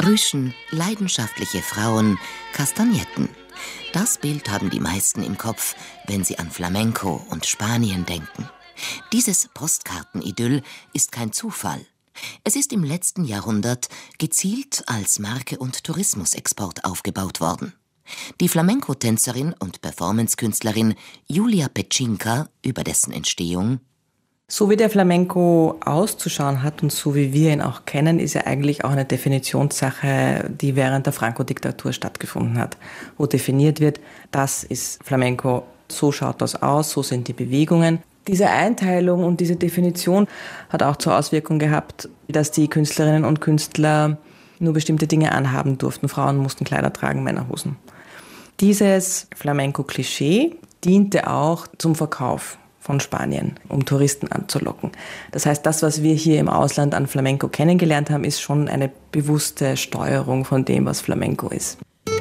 Rüschen, leidenschaftliche Frauen, Kastagnetten. Das Bild haben die meisten im Kopf, wenn sie an Flamenco und Spanien denken. Dieses Postkartenidyll ist kein Zufall. Es ist im letzten Jahrhundert gezielt als Marke und Tourismusexport aufgebaut worden. Die Flamenco-Tänzerin und Performance-Künstlerin Julia Petschinka über dessen Entstehung: So wie der Flamenco auszuschauen hat und so wie wir ihn auch kennen, ist er eigentlich auch eine Definitionssache, die während der Franco-Diktatur stattgefunden hat, wo definiert wird, das ist Flamenco, so schaut das aus, so sind die Bewegungen. Diese Einteilung und diese Definition hat auch zur Auswirkung gehabt, dass die Künstlerinnen und Künstler nur bestimmte Dinge anhaben durften. Frauen mussten Kleider tragen, Männer Hosen. Dieses Flamenco-Klischee diente auch zum Verkauf von Spanien, um Touristen anzulocken. Das heißt, das, was wir hier im Ausland an Flamenco kennengelernt haben, ist schon eine bewusste Steuerung von dem, was Flamenco ist.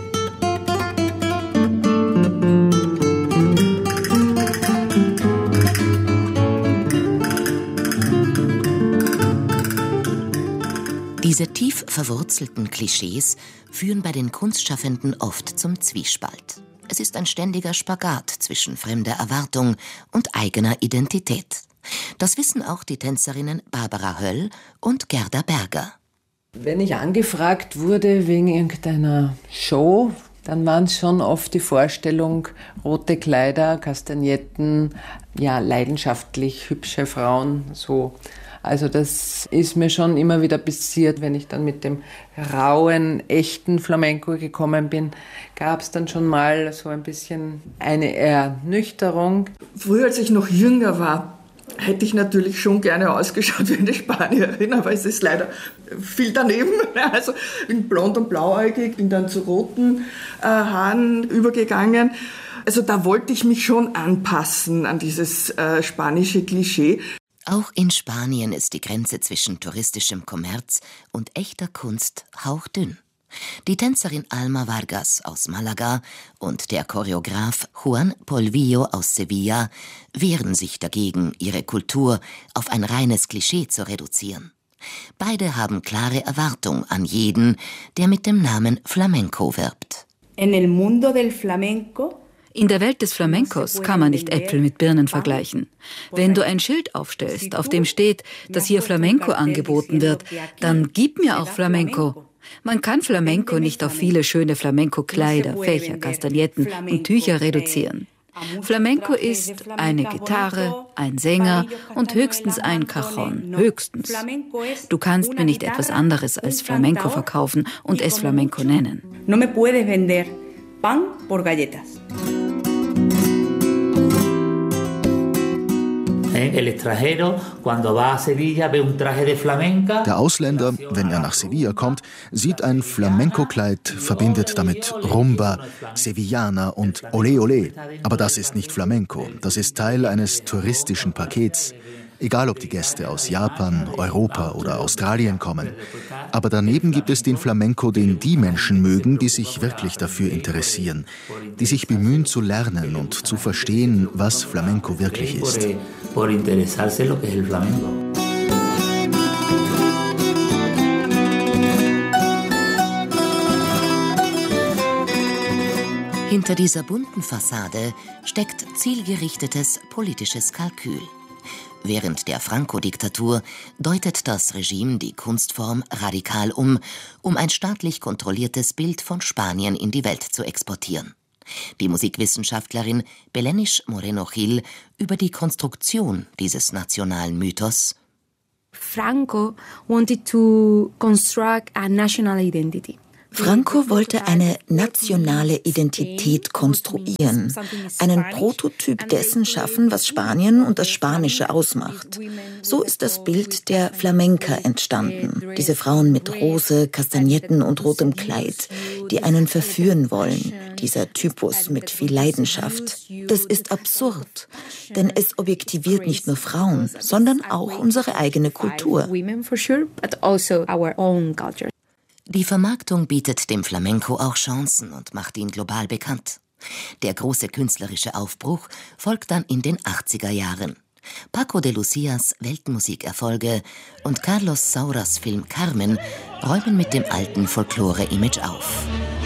Diese tief verwurzelten Klischees führen bei den Kunstschaffenden oft zum Zwiespalt. Es ist ein ständiger Spagat zwischen fremder Erwartung und eigener Identität. Das wissen auch die Tänzerinnen Barbara Höll und Gerda Berger. Wenn ich angefragt wurde wegen irgendeiner Show, dann waren es schon oft die Vorstellung, rote Kleider, Kastagnetten, ja, leidenschaftlich hübsche Frauen, so. Also das ist mir schon immer wieder passiert, wenn ich dann mit dem rauen, echten Flamenco gekommen bin, gab es dann schon mal so ein bisschen eine Ernüchterung. Früher, als ich noch jünger war, hätte ich natürlich schon gerne ausgeschaut wie eine Spanierin, aber es ist leider viel daneben. Also ich bin blond und blauäugig, bin dann zu roten Haaren übergegangen. Also da wollte ich mich schon anpassen an dieses spanische Klischee. Auch in Spanien ist die Grenze zwischen touristischem Kommerz und echter Kunst hauchdünn. Die Tänzerin Alma Vargas aus Malaga und der Choreograf Juan Polvillo aus Sevilla wehren sich dagegen, ihre Kultur auf ein reines Klischee zu reduzieren. Beide haben klare Erwartung an jeden, der mit dem Namen Flamenco wirbt. En el mundo del flamenco. In der Welt des Flamencos kann man nicht Äpfel mit Birnen vergleichen. Wenn du ein Schild aufstellst, auf dem steht, dass hier Flamenco angeboten wird, dann gib mir auch Flamenco. Man kann Flamenco nicht auf viele schöne Flamenco-Kleider, Fächer, Kastagnetten und Tücher reduzieren. Flamenco ist eine Gitarre, ein Sänger und höchstens ein Cajon, höchstens. Du kannst mir nicht etwas anderes als Flamenco verkaufen und es Flamenco nennen. No me puedes vender pan por galletas. Der Ausländer, wenn er nach Sevilla kommt, sieht ein Flamenco-Kleid, verbindet damit Rumba, Sevillana und Olé Olé. Aber das ist nicht Flamenco, das ist Teil eines touristischen Pakets. Egal, ob die Gäste aus Japan, Europa oder Australien kommen. Aber daneben gibt es den Flamenco, den die Menschen mögen, die sich wirklich dafür interessieren, die sich bemühen zu lernen und zu verstehen, was Flamenco wirklich ist. Hinter dieser bunten Fassade steckt zielgerichtetes politisches Kalkül. Während der Franco-Diktatur deutet das Regime die Kunstform radikal um ein staatlich kontrolliertes Bild von Spanien in die Welt zu exportieren. Die Musikwissenschaftlerin Belenish Moreno-Gil über die Konstruktion dieses nationalen Mythos. Franco wanted to construct a national identity. Franco wollte eine nationale Identität konstruieren, einen Prototyp dessen schaffen, was Spanien und das Spanische ausmacht. So ist das Bild der Flamenca entstanden. Diese Frauen mit Rose, Kastagnetten und rotem Kleid, die einen verführen wollen. Dieser Typus mit viel Leidenschaft. Das ist absurd, denn es objektiviert nicht nur Frauen, sondern auch unsere eigene Kultur. Die Vermarktung bietet dem Flamenco auch Chancen und macht ihn global bekannt. Der große künstlerische Aufbruch folgt dann in den 80er Jahren. Paco de Lucias Weltmusikerfolge und Carlos Sauras Film Carmen räumen mit dem alten Folklore-Image auf.